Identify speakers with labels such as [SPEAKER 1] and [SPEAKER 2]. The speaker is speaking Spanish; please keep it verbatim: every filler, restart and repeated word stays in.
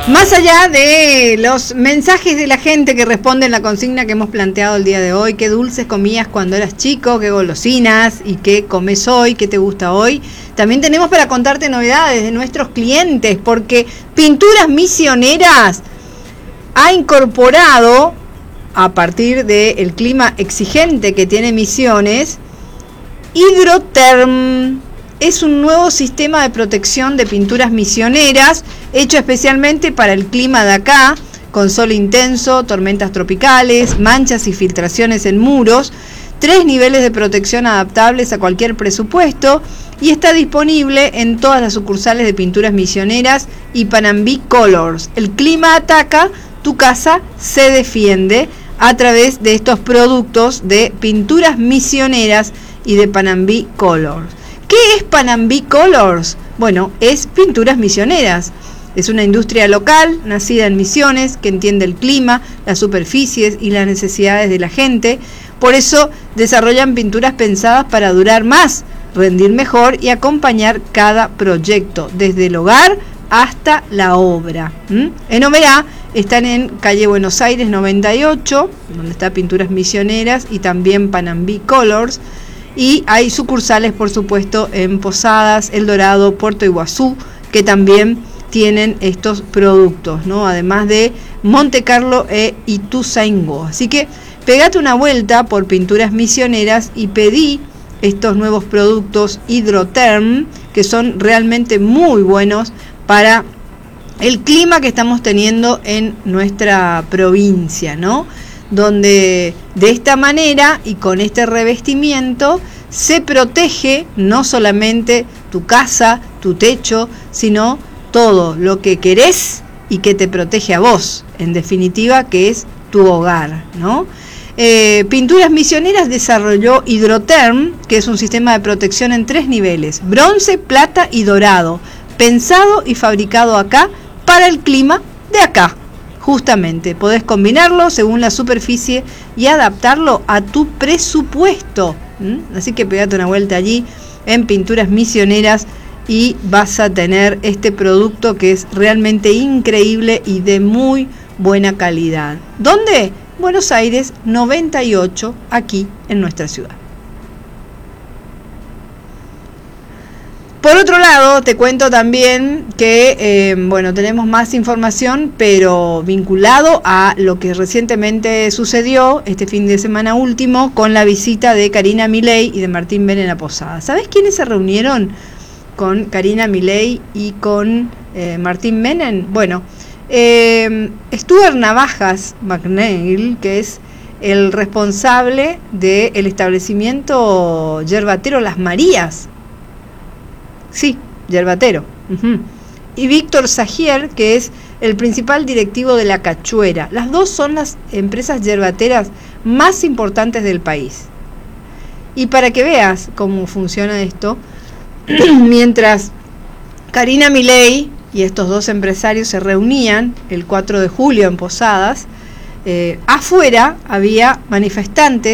[SPEAKER 1] Más allá de los mensajes de la gente que responden la consigna que hemos planteado el día de hoy, qué dulces comías cuando eras chico, qué golosinas y qué comes hoy, qué te gusta hoy, también tenemos para contarte novedades de nuestros clientes, porque Pinturas Misioneras ha incorporado, a partir del clima exigente que tiene Misiones, Hidroterm. Es un nuevo sistema de protección de pinturas misioneras, hecho especialmente para el clima de acá, con sol intenso, tormentas tropicales, manchas y filtraciones en muros, tres niveles de protección adaptables a cualquier presupuesto, y está disponible en todas las sucursales de Pinturas Misioneras y Panambí Colors. El clima ataca, tu casa se defiende a través de estos productos de Pinturas Misioneras y de Panambí Colors. ¿Qué es Panambí Colors? Bueno, es Pinturas Misioneras. Es una industria local, nacida en Misiones, que entiende el clima, las superficies y las necesidades de la gente. Por eso desarrollan pinturas pensadas para durar más, rendir mejor y acompañar cada proyecto, desde el hogar hasta la obra. ¿Mm? En Oberá están en calle Buenos Aires noventa y ocho, donde está Pinturas Misioneras y también Panambí Colors. Y hay sucursales, por supuesto, en Posadas, El Dorado, Puerto Iguazú, que también tienen estos productos, ¿no? Además de Monte Carlo e Ituzaingó. Así que pegate una vuelta por Pinturas Misioneras y pedí estos nuevos productos Hidroterm, que son realmente muy buenos para el clima que estamos teniendo en nuestra provincia, ¿no? Donde de esta manera y con este revestimiento se protege no solamente tu casa, tu techo, sino todo lo que querés y que te protege a vos, en definitiva, que es tu hogar, ¿no? Eh, Pinturas Misioneras desarrolló Hidroterm, que es un sistema de protección en tres niveles: bronce, plata y dorado, pensado y fabricado acá para el clima de acá. Justamente, podés combinarlo según la superficie y adaptarlo a tu presupuesto. ¿Mm? Así que pegate una vuelta allí en Pinturas Misioneras y vas a tener este producto que es realmente increíble y de muy buena calidad. ¿Dónde? Buenos Aires noventa y ocho, aquí en nuestra ciudad. Por otro lado, te cuento también que, eh, bueno, tenemos más información, pero vinculado a lo que recientemente sucedió este fin de semana último con la visita de Karina Milei y de Martín Menem a Posadas. ¿Sabés quiénes se reunieron con Karina Milei y con eh, Martín Menem? Bueno, eh, Stuart Navajas McNeil, que es el responsable del establecimiento yerbatero Las Marías. Sí, yerbatero. Uh-huh. Y Víctor Sagier, que es el principal directivo de La Cachuera. Las dos son las empresas yerbateras más importantes del país. Y para que veas cómo funciona esto, mientras Karina Milei y estos dos empresarios se reunían el cuatro de julio en Posadas, eh, afuera había manifestantes